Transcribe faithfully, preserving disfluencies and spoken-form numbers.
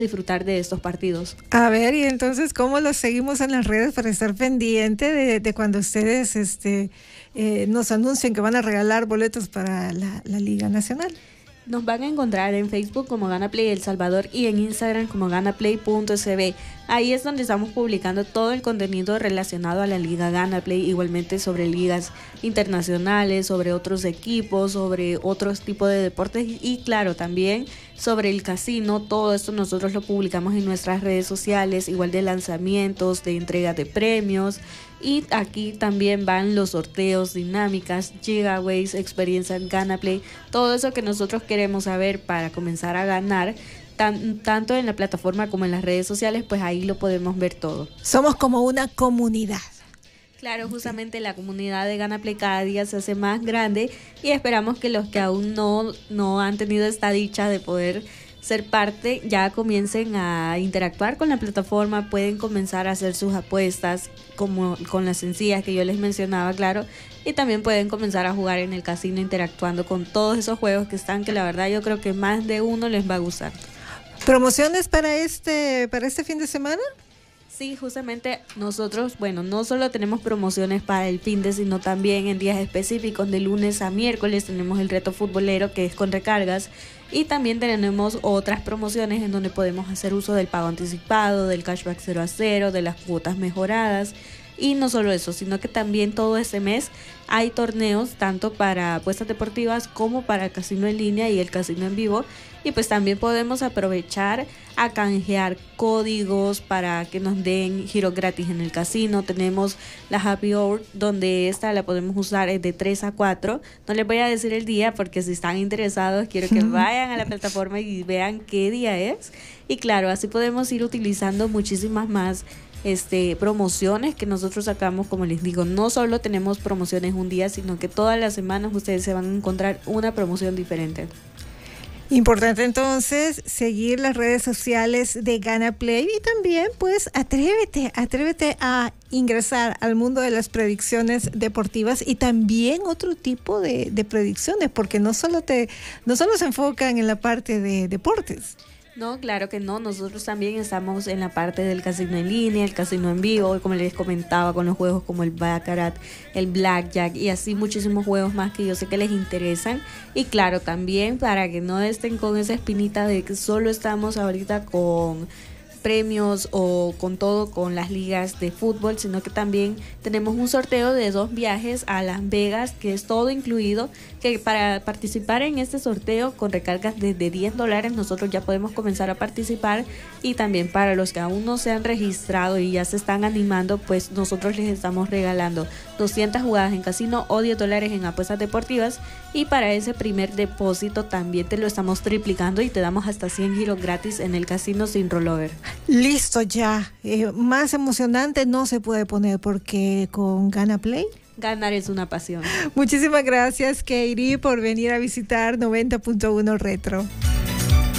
disfrutar de estos partidos. A ver, y entonces, ¿cómo los seguimos en las redes para estar pendiente de, de cuando ustedes este, eh, nos anuncien que van a regalar boletos para la, la Liga Nacional? Nos van a encontrar en Facebook como GanaPlay El Salvador y en Instagram como ganaplay punto s b. Ahí es donde estamos publicando todo el contenido relacionado a la Liga GanaPlay, igualmente sobre ligas internacionales, sobre otros equipos, sobre otros tipos de deportes y claro, también sobre el casino. Todo esto nosotros lo publicamos en nuestras redes sociales, igual de lanzamientos, de entrega de premios. Y aquí también van los sorteos, dinámicas, giveaways, experiencia en GanaPlay, todo eso que nosotros queremos saber para comenzar a ganar, tan, tanto en la plataforma como en las redes sociales, pues ahí lo podemos ver todo. Somos como una comunidad. Claro, justamente la comunidad de GanaPlay cada día se hace más grande y esperamos que los que aún no, no han tenido esta dicha de poder ser parte ya comiencen a interactuar con la plataforma, pueden comenzar a hacer sus apuestas como con las sencillas que yo les mencionaba, claro, y también pueden comenzar a jugar en el casino interactuando con todos esos juegos que están, que la verdad yo creo que más de uno les va a gustar. ¿Promociones para este, para este fin de semana? Sí, justamente nosotros, bueno, no solo tenemos promociones para el fin de, sino también en días específicos, de lunes a miércoles tenemos el reto futbolero que es con recargas y también tenemos otras promociones en donde podemos hacer uso del pago anticipado, del cashback cero a cero, de las cuotas mejoradas. Y no solo eso, sino que también todo este mes hay torneos tanto para apuestas deportivas como para el casino en línea y el casino en vivo. Y pues también podemos aprovechar a canjear códigos para que nos den giros gratis en el casino. Tenemos la Happy Hour, donde esta la podemos usar de tres a cuatro. No les voy a decir el día porque si están interesados quiero que vayan a la plataforma y vean qué día es. Y claro, así podemos ir utilizando muchísimas más Este, promociones que nosotros sacamos. Como les digo, no solo tenemos promociones un día, sino que todas las semanas ustedes se van a encontrar una promoción diferente. Importante entonces seguir las redes sociales de GanaPlay y también pues atrévete, atrévete a ingresar al mundo de las predicciones deportivas y también otro tipo de, de predicciones, porque no solo te, no solo se enfocan en la parte de deportes. No, claro que no, nosotros también estamos en la parte del casino en línea, el casino en vivo, como les comentaba, con los juegos como el Baccarat, el Blackjack y así muchísimos juegos más que yo sé que les interesan. Y claro, también para que no estén con esa espinita de que solo estamos ahorita con premios o con todo con las ligas de fútbol, sino que también tenemos un sorteo de dos viajes a Las Vegas, que es todo incluido, que para participar en este sorteo con recargas desde diez dólares nosotros ya podemos comenzar a participar. Y también para los que aún no se han registrado y ya se están animando, pues nosotros les estamos regalando doscientas jugadas en casino o diez dólares en apuestas deportivas, y para ese primer depósito también te lo estamos triplicando y te damos hasta cien giros gratis en el casino sin rollover. Listo ya, eh, más emocionante no se puede poner, porque con GanaPlay ganar es una pasión. Muchísimas gracias, Katie, por venir a visitar noventa punto uno Retro.